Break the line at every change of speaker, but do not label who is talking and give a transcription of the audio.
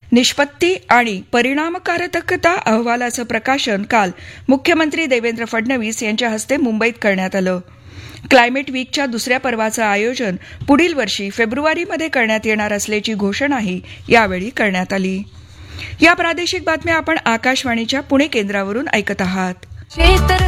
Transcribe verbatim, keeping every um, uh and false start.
निष्पत्ती आणि परिणामकारकता अहवालाचं प्रकाशन काल मुख्यमंत्री देवेंद्र फडणवीस यांच्या हस्ते मुंबईत करण्यात आलं. क्लायमेट वीकच्या दुसऱ्या पर्वाचं आयोजन पुढील वर्षी फेब्रुवारीमध्ये करण्यात येणार असल्याची घोषणाही यावेळी करण्यात आली. या प्रादेशिक बातम्या आपण आकाशवाणीच्या पुणे केंद्रावरून ऐकत आहात.